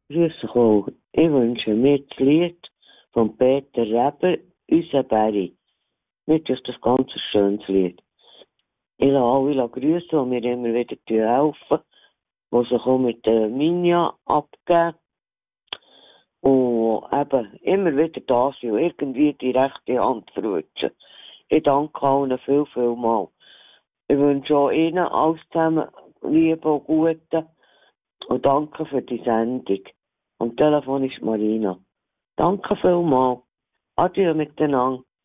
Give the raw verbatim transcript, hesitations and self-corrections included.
Grüß dich auch. Ich wünsche mir das Lied von Peter Reber, «Unser Berry». Nicht ist das ganz ein schönes Lied. Ich lasse alle grüßen, die mir immer wieder helfen, die sich auch mit der Minja abgeben und eben immer wieder da sind und irgendwie die rechte Hand verrutschen. Ich danke allen viel, viel mal. Ich wünsche auch Ihnen alles zusammen Liebe und Gute und danke für die Sendung. Am Telefon ist Marina. Danke vielmals. Adieu miteinander.